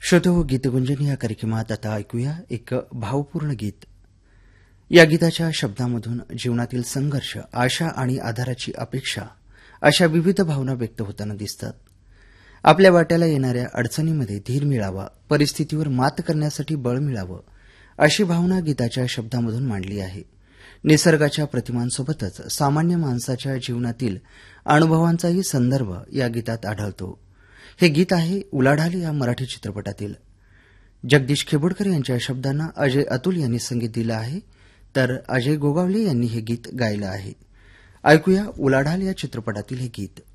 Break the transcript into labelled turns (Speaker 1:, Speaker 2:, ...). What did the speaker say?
Speaker 1: श्रोतो गीतगुंजन या कार्यक्रमात आता ऐकूया एक भावपूर्ण गीत. या गीताच्या शब्दांमधून जीवनातील संघर्ष, आशा आणि आधाराची अपेक्षा अशा विविध भावना व्यक्त होताना दिसतात. आपल्या वाट्याला येणाऱ्या अडचणीमध्ये धीर मिळावा, परिस्थितीवर मात करण्यासाठी बळ मिळावं, अशी भावना गीताच्या शब्दांमधून मांडली आहे. निसर्गाच्या प्रतिमांसोबतच सामान्य माणसाच्या जीवनातील अनुभवांचाही संदर्भ या गीतात आढळतो. हे गीत आहे उलाढाल या मराठी चित्रपटातील. जगदीश खेबोडकर यांच्या शब्दांना अजय अतुल यांनी संगीत दिलं आहे, तर अजय गोगावले यांनी हे गीत गायलं आहे. ऐकूया उलाढाल या चित्रपटातील हे गीत.